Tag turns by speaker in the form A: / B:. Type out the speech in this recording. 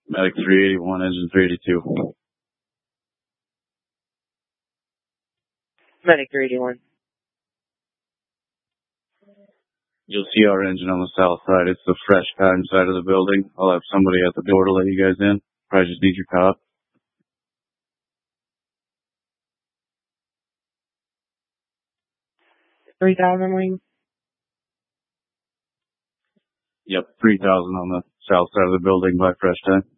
A: Medic 381, engine 382.
B: Medic 381.
A: You'll see our engine on the south side. It's the fresh time side of the building. I'll have somebody at the door to let you guys in. Probably just need your cop.
B: 3,000 wing?
A: Yep, 3,000 on the south side of the building by fresh time.